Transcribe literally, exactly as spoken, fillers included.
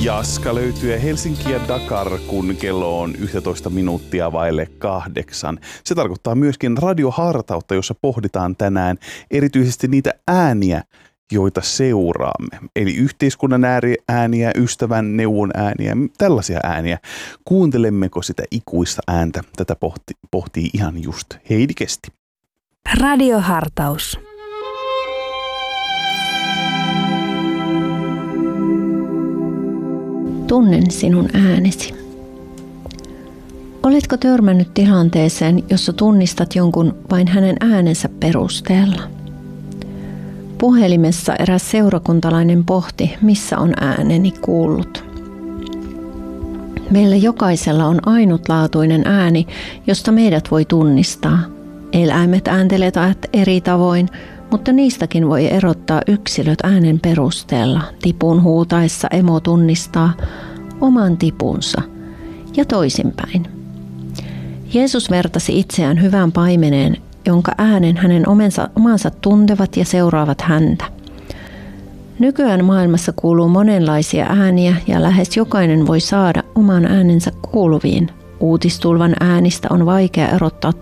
Jaska löytyy Helsinki ja Dakar, kun kello on yksitoista minuuttia vaille kahdeksan. Se tarkoittaa myöskin radiohartautta, jossa pohditaan tänään erityisesti niitä ääniä, joita seuraamme. Eli yhteiskunnan ääniä, ystävän neuvon ääniä, tällaisia ääniä. Kuuntelemmeko sitä ikuista ääntä? Tätä pohti, pohtii ihan just Heidi Kesti. Radiohartaus. Tunnen sinun äänesi. Oletko törmännyt tilanteeseen, jossa tunnistat jonkun vain hänen äänensä perusteella? Puhelimessa eräs seurakuntalainen pohti, missä on ääneni kuullut. Meillä jokaisella on ainutlaatuinen ääni, josta meidät voi tunnistaa. Eläimet ääntelevät eri tavoin, mutta niistäkin voi erottaa yksilöt äänen perusteella. Tipun huutaessa emo tunnistaa oman tipunsa ja toisinpäin. Jeesus vertasi itseään hyvään paimeneen, jonka äänen hänen omensa, omansa tuntevat ja seuraavat häntä. Nykyään maailmassa kuuluu monenlaisia ääniä ja lähes jokainen voi saada oman äänensä kuuluviin. Uutistulvan äänistä on vaikea erottaa